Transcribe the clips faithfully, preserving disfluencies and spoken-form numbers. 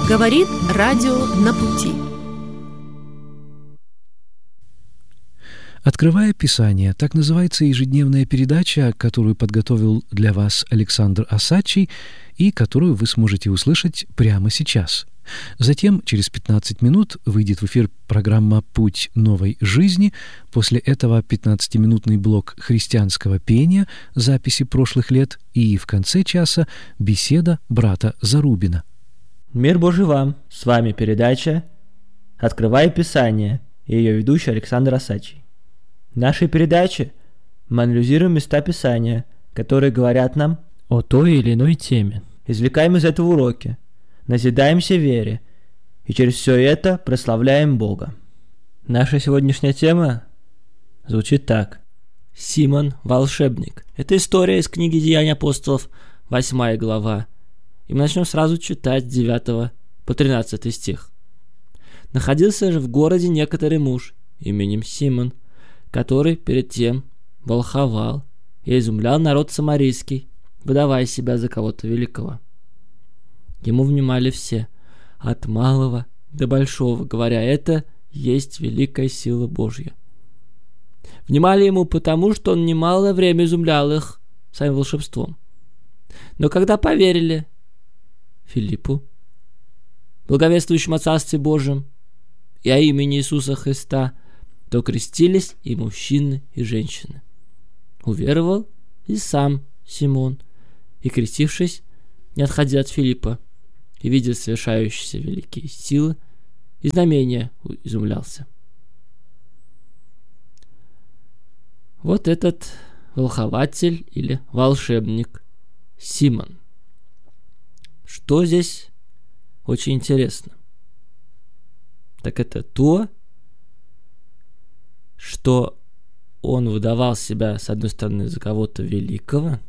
Говорит радио «На пути». «Открывая Писание» — так называется ежедневная передача, которую подготовил для вас Александр Осадчий и которую вы сможете услышать прямо сейчас. Затем, через пятнадцать минут, выйдет в эфир программа «Путь новой жизни». После этого пятнадцатиминутный блок христианского пения, записи прошлых лет, и в конце часа беседа брата Зарубина. Мир Божий вам! С вами передача «Открывая Писание» и ее ведущий Александр Осадчий. В нашей передаче мы анализируем места Писания, которые говорят нам о той или иной теме. Извлекаем из этого уроки, назидаемся вере и через все это прославляем Бога. Наша сегодняшняя тема звучит так. Симон – волшебник. Это история из книги «Деяния апостолов», восьмая глава. И мы начнем сразу читать с девятого по тринадцатый стих. «Находился же в городе некоторый муж именем Симон, который перед тем волховал и изумлял народ самарийский, выдавая себя за кого-то великого. Ему внимали все, от малого до большого, говоря, это есть великая сила Божья. Внимали ему потому, что он немалое время изумлял их своим волшебством. Но когда поверили Филиппу, благовествующему о Царстве Божьем и о имени Иисуса Христа, то крестились и мужчины, и женщины. Уверовал и сам Симон, и, крестившись, не отходя от Филиппа, и, видя совершающиеся великие силы, и знамения изумлялся. Вот этот волхователь или волшебник Симон. Что здесь очень интересно? Так это то, что он выдавал себя, с одной стороны, за кого-то великого,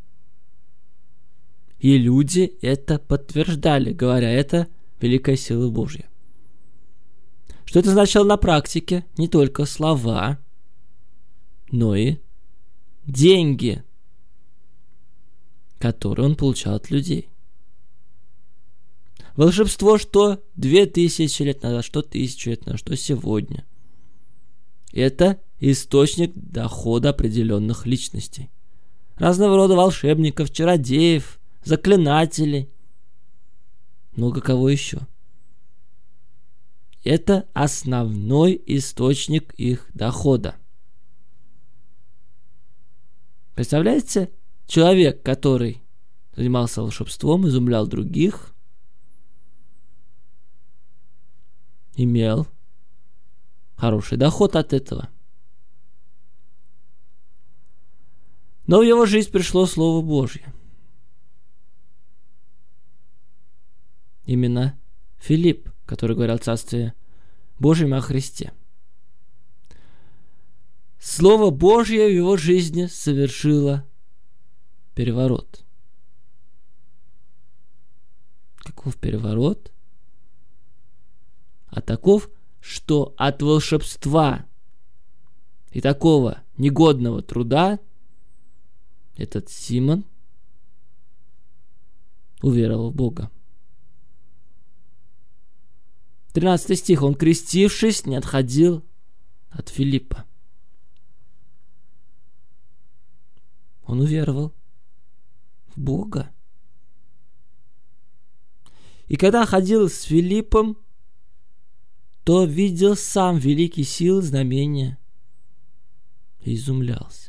и люди это подтверждали, говоря, это великая сила Божья. Что это значило на практике? Не только слова, но и деньги, которые он получал от людей. Волшебство, что две тысячи лет назад, что тысячу лет назад, что сегодня. Это источник дохода определенных личностей. Разного рода волшебников, чародеев, заклинателей. Много кого еще. Это основной источник их дохода. Представляете, человек, который занимался волшебством, изумлял других, имел хороший доход от этого. Но в его жизнь пришло Слово Божье. Именно Филипп, который говорил о Царстве Божьем и о Христе. Слово Божье в его жизни совершило переворот. Каков переворот? А таков, что от волшебства и такого негодного труда этот Симон уверовал в Бога. тринадцатый стих. Он, крестившись, не отходил от Филиппа. Он уверовал в Бога. И когда ходил с Филиппом, то видел сам великие силы, знамения и изумлялся.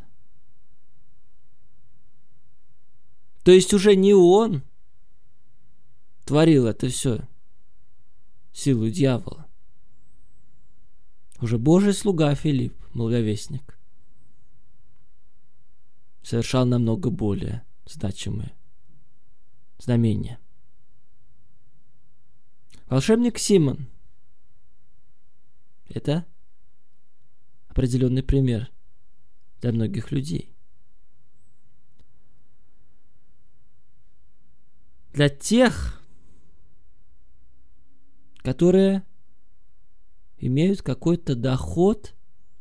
То есть уже не он творил это все, силу дьявола. Уже Божий слуга Филипп, благовестник, совершал намного более значимые знамения. Волшебник Симон – это определенный пример для многих людей. Для тех, которые имеют какой-то доход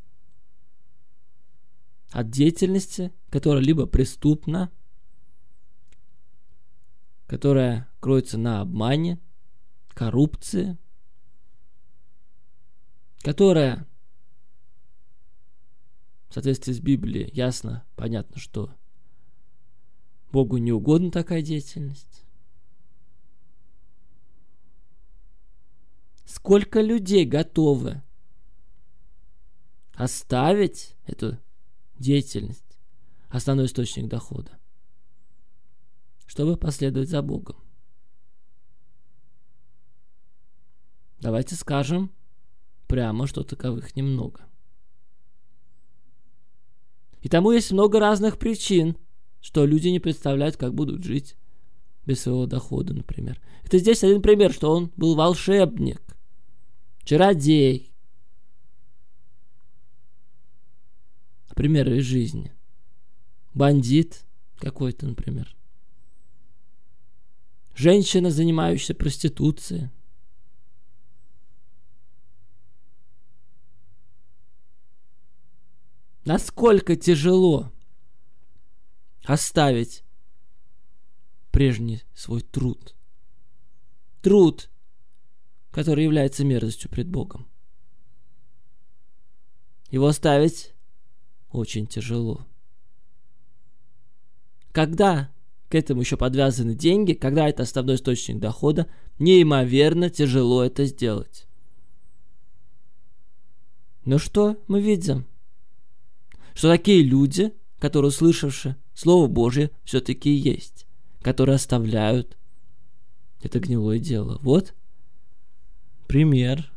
от деятельности, которая либо преступна, которая кроется на обмане, коррупции, которая в соответствии с Библией ясно, понятно, что Богу не угодна такая деятельность. Сколько людей готовы оставить эту деятельность, основной источник дохода, чтобы последовать за Богом? Давайте скажем прямо, что таковых немного. И тому есть много разных причин, что люди не представляют, как будут жить без своего дохода, например. Это здесь один пример, что он был волшебник, чародей. Примеры из жизни. Бандит какой-то, например. Женщина, занимающаяся проституцией. Насколько тяжело оставить прежний свой труд. Труд, который является мерзостью пред Богом. Его оставить очень тяжело. Когда к этому еще подвязаны деньги, когда это основной источник дохода, неимоверно тяжело это сделать. Но что мы видим? Что такие люди, которые, услышавши Слово Божие, все-таки есть, которые оставляют это гнилое дело. Вот пример